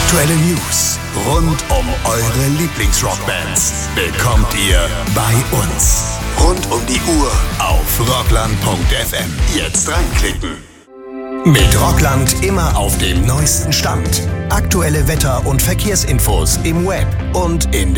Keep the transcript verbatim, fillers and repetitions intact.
Aktuelle News rund um eure Lieblingsrockbands bekommt ihr bei uns. Rund um die Uhr auf rockland punkt f m. Jetzt reinklicken. Mit Rockland immer auf dem neuesten Stand. Aktuelle Wetter- und Verkehrsinfos im Web und in der